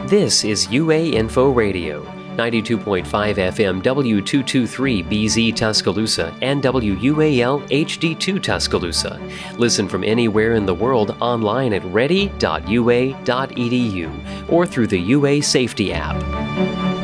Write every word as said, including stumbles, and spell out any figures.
This is U A Info Radio, ninety-two point five F M W two twenty-three B Z Tuscaloosa and W U A L H D two Tuscaloosa. Listen from anywhere in the world online at ready dot U A dot E D U or through the U A Safety app.